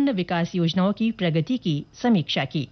विभिन्न विकास योजनाओं की प्रगति की समीक्षा की।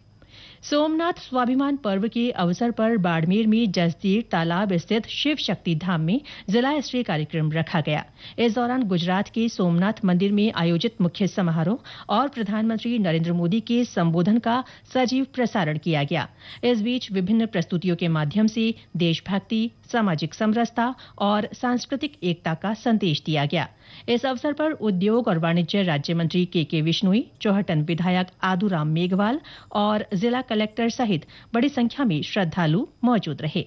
सोमनाथ स्वाभिमान पर्व के अवसर पर बाड़मेर में जसतीर तालाब स्थित शिव शक्ति धाम में जिला स्तरीय कार्यक्रम रखा गया। इस दौरान गुजरात के सोमनाथ मंदिर में आयोजित मुख्य समारोह और प्रधानमंत्री नरेंद्र मोदी के संबोधन का सजीव प्रसारण किया गया। इस बीच विभिन्न प्रस्तुतियों के माध्यम से देशभक्ति, सामाजिक समरसता और सांस्कृतिक एकता का संदेश दिया गया। इस अवसर पर उद्योग और वाणिज्य राज्य मंत्री के विश्नोई, चौहटन विधायक आदूराम मेघवाल और जिला कलेक्टर सहित बड़ी संख्या में श्रद्धालु मौजूद रहे।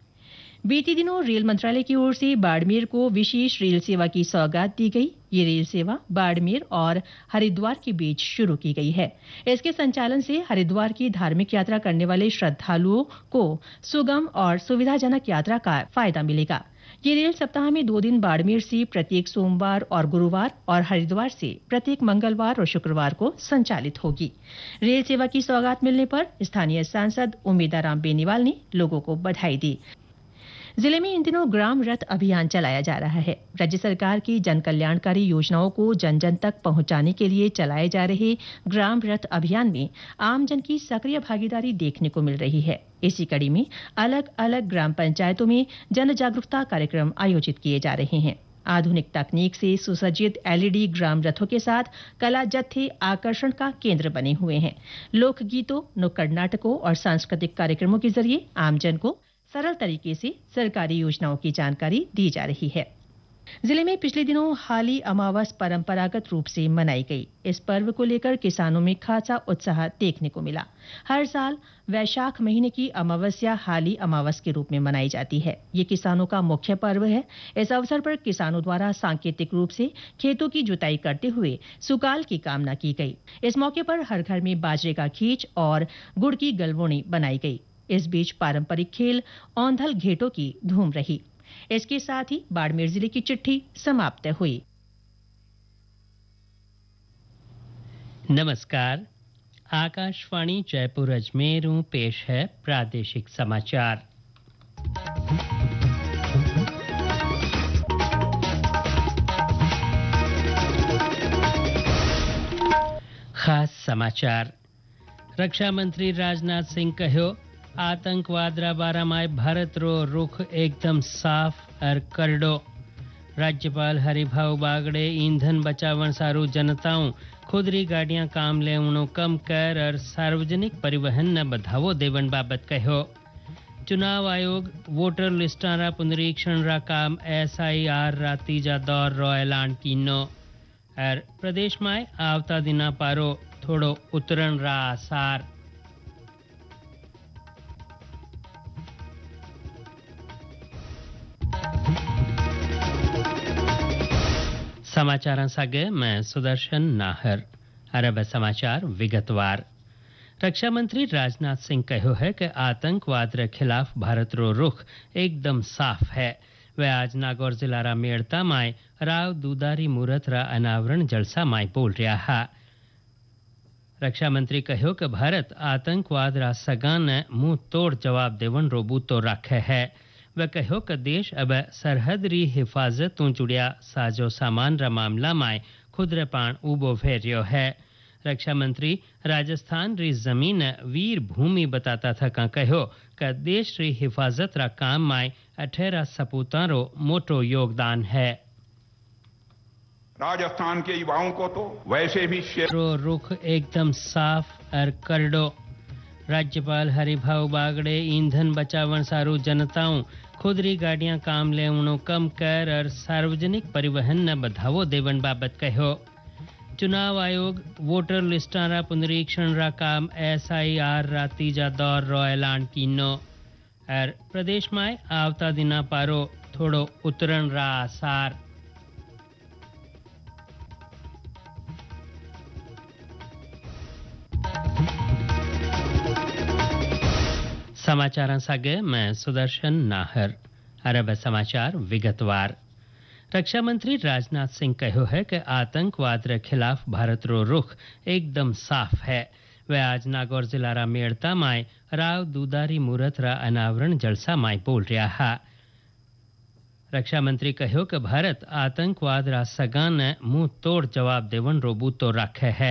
बीते दिनों रेल मंत्रालय की ओर से बाड़मेर को विशेष रेल सेवा की सौगात दी गई। ये रेल सेवा बाड़मेर और हरिद्वार के बीच शुरू की गई है। इसके संचालन से हरिद्वार की धार्मिक यात्रा करने वाले श्रद्धालुओं को सुगम और सुविधाजनक यात्रा का फायदा मिलेगा। ये रेल सप्ताह में 2 दिन बाड़मेर से प्रत्येक सोमवार और गुरुवार और हरिद्वार से प्रत्येक मंगलवार और शुक्रवार को संचालित होगी। रेल सेवा की सौगात मिलने पर स्थानीय सांसद उमेदाराम बेनीवाल ने लोगों को बधाई दी। जिले में इन दिनों ग्राम रथ अभियान चलाया जा रहा है। राज्य सरकार की जन कल्याणकारी योजनाओं को जन जन तक पहुंचाने के लिए चलाए जा रहे ग्राम रथ अभियान में आमजन की सक्रिय भागीदारी देखने को मिल रही है। इसी कड़ी में अलग अलग ग्राम पंचायतों में जन जागरूकता कार्यक्रम आयोजित किए जा रहे हैं। आधुनिक तकनीक से सुसज्जित LED ग्राम रथों के साथ कला जत्थे आकर्षण का केंद्र बने हुए हैं। लोकगीतों, नुक्कड़ नाटकों और सांस्कृतिक कार्यक्रमों के जरिए आमजन को सरल तरीके से सरकारी योजनाओं की जानकारी दी जा रही है। जिले में पिछले दिनों हाली अमावस परंपरागत रूप से मनाई गई। इस पर्व को लेकर किसानों में खासा उत्साह देखने को मिला। हर साल वैशाख महीने की अमावस्या हाली अमावस के रूप में मनाई जाती है। ये किसानों का मुख्य पर्व है। इस अवसर पर किसानों द्वारा सांकेतिक रूप से खेतों की जुताई करते हुए सुकाल की कामना की गई। इस मौके पर हर घर में बाजरे का खींच और गुड़ की गलवोनी बनाई गई। इस बीच पारंपरिक खेल औंधल घेटों की धूम रही। इसके साथ ही बाड़मेर जिले की चिट्ठी समाप्त हुई। नमस्कार, आकाशवाणी जयपुर अजमेर पेश है प्रादेशिक समाचार। खास समाचार। रक्षा मंत्री राजनाथ सिंह कहो, आतंकवाद रा बारा में भारत रो रुख एकदम साफ और करडो। राज्यपाल हरिभाऊ बागड़े ईंधन बचावन सारू जनताओं खुदरी गाड़ियां काम लेवणो कम कर और सार्वजनिक परिवहन न बढ़ावो देवन बाबत कहो। चुनाव आयोग वोटर लिस्टा रा पुनरीक्षण रा काम SIR रा तीजा दौर रो ऐलान कीनो। और प्रदेश में आवता दिना पारो थोड़ो उतरण रा आसार। समाचार सागे मैं सुदर्शन नाहर। अरब समाचार विगतवार। रक्षा मंत्री राजनाथ सिंह कहो है कि आतंकवाद के खिलाफ भारत रो रुख एकदम साफ है। वह आज नागौर जिला रा मेड़ता माय राव दूधारी मूर्त रा अनावरण जलसा माय बोल रहा है। रक्षा मंत्री कहो कि भारत आतंकवाद रा सगान मुंह तोड़ जवाब देवन रो बूतो राखे है। वह कहो कि देश अब सरहद री हिफाजत तो जुड़िया साजो सामान रा मामला में खुद रे पान उबो फेरियो है। रक्षा मंत्री राजस्थान री जमीन वीर भूमि बताता था का कहो कि देश री हिफाजत रा काम में 18 सपूता रो मोटो योगदान है। राजस्थान के युवाओं को तो वैसे भी रुख एकदम साफ और करडो। राज्यपाल हरिभाऊ बागड़े ईंधन बचावन सारू जनताओं खुदरी गाड़ियां काम लेवणो कम कर और सार्वजनिक परिवहन न बढ़ावो देवन बाबत कहो। चुनाव आयोग वोटर लिस्टा रा पुनरीक्षण रा काम SIR रा तीजा दौर रो ऐलान कीनो। और प्रदेश में आवता दिना पारो थोड़ो उतरण रा आसार। समाचार सागे मैं सुदर्शन नाहर। अरब समाचार विगतवार। रक्षा मंत्री राजनाथ सिंह कहो है कि आतंकवाद के खिलाफ भारत रो रुख एकदम साफ है। वह आज नागौर जिला रा मेड़ता माय राव दूधारी मूर्त रा अनावरण जलसा माय बोल रहा है। रक्षा मंत्री कहो कि भारत आतंकवाद रा सगान मुंह तोड़ जवाब देवन रो बूतो राखे है।